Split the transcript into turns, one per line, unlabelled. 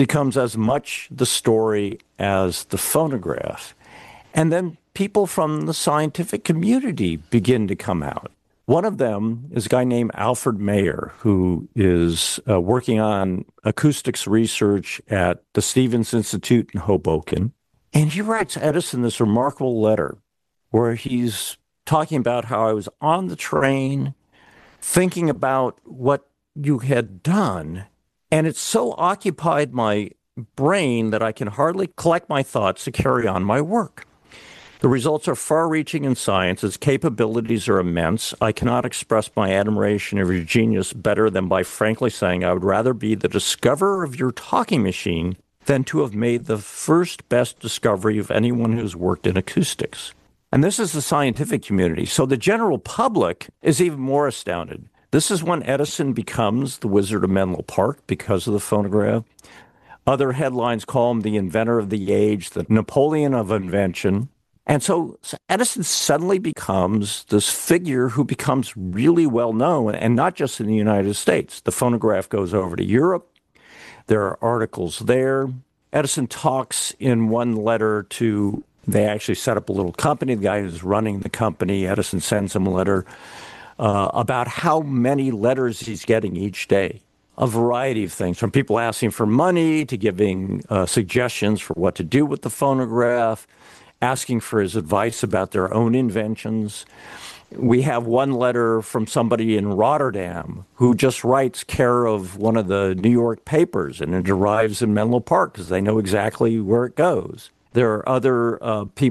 becomes as much the story as the phonograph. And then people from the scientific community begin to come out. One of them is a guy named Alfred Mayer, who is working on acoustics research at the Stevens Institute in Hoboken. And he writes Edison this remarkable letter where he's talking about how I was on the train thinking about what you had done. And it so occupied my brain that I can hardly collect my thoughts to carry on my work. The results are far-reaching in science. Its capabilities are immense. I cannot express my admiration of your genius better than by frankly saying I would rather be the discoverer of your talking machine than to have made the first best discovery of anyone who's worked in acoustics. And this is the scientific community. So the general public is even more astounded. This is when Edison becomes the Wizard of Menlo Park because of the phonograph. Other headlines call him the inventor of the age, the Napoleon of invention. And so Edison suddenly becomes this figure who becomes really well known, and not just in the United States. The phonograph goes over to Europe. There are articles there. Edison talks in one letter to, they actually set up a little company. The guy who's running the company, Edison sends him a letter about how many letters he's getting each day. A variety of things, from people asking for money to giving suggestions for what to do with the phonograph, asking for his advice about their own inventions. We have one letter from somebody in Rotterdam who just writes care of one of the New York papers, and it arrives in Menlo Park because they know exactly where it goes. There are other people